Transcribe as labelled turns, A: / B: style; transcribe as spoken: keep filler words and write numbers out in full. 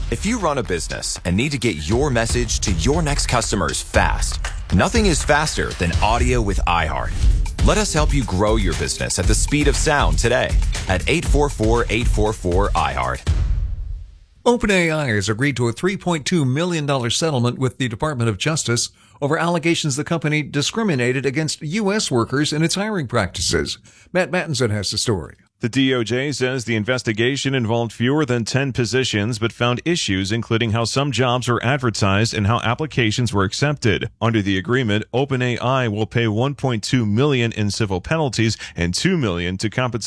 A: If you run a business and need to get your message to your next customers fast, nothing is faster than audio with iHeart. Let us help you grow your business at the speed of sound today at eight four four, eight four four, iHeart.
B: OpenAI has agreed to a three point two million dollars settlement with the Department of Justice over allegations the company discriminated against U S workers in its hiring practices. Matt Mattinson has the story.
C: The D O J says the investigation involved fewer than ten positions, but found issues including how some jobs were advertised and how applications were accepted. Under the agreement, OpenAI will pay one point two million dollars in civil penalties and two million dollars to compensate